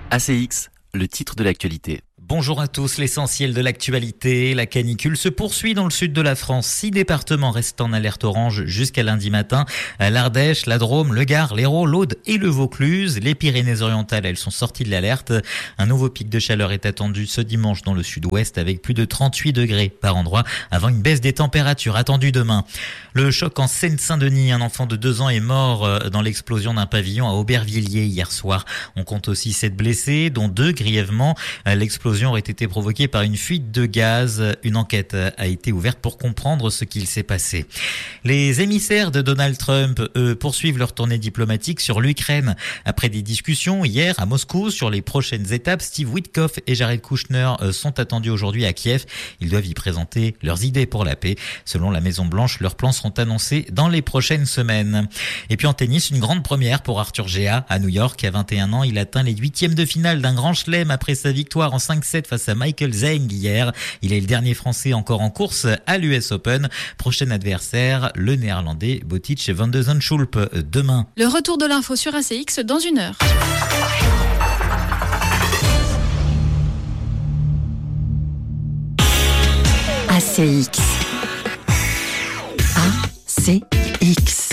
ACX, le titre de l'actualité. Bonjour à tous, l'essentiel de l'actualité. La canicule se poursuit dans le sud de la France. 6 départements restent en alerte orange jusqu'à lundi matin. L'Ardèche, la Drôme, le Gard, l'Hérault, l'Aude et le Vaucluse. Les Pyrénées-Orientales, elles sont sorties de l'alerte. Un nouveau pic de chaleur est attendu ce dimanche dans le sud-ouest avec plus de 38 degrés par endroit avant une baisse des températures attendue demain. Le choc en Seine-Saint-Denis. Un enfant de 2 ans est mort dans l'explosion d'un pavillon à Aubervilliers hier soir. On compte aussi 7 blessés, dont 2 grièvement. L'explosion aurait été provoquée par une fuite de gaz. Une enquête a été ouverte pour comprendre ce qu'il s'est passé. Les émissaires de Donald Trump, eux, poursuivent leur tournée diplomatique sur l'Ukraine. Après des discussions hier à Moscou sur les prochaines étapes, Steve Witkoff et Jared Kushner sont attendus aujourd'hui à Kiev. Ils doivent y présenter leurs idées pour la paix. Selon la Maison-Blanche, leurs plans seront annoncés dans les prochaines semaines. Et puis en tennis, une grande première pour Arthur Gea à New York. À 21 ans, il atteint les huitièmes de finale d'un grand chelem après sa victoire en 5-7 face à Michael Zheng hier. Il est le dernier Français encore en course à l'US Open. Prochain adversaire, le Néerlandais Botic van de Zandschulp demain. Le retour de l'info sur ACX dans 1 heure. ACX. ACX.